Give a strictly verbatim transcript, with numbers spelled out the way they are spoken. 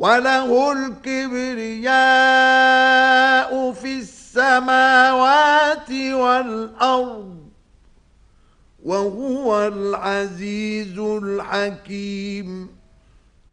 وله الكبرياء في السماوات والأرض وهو العزيز الحكيم.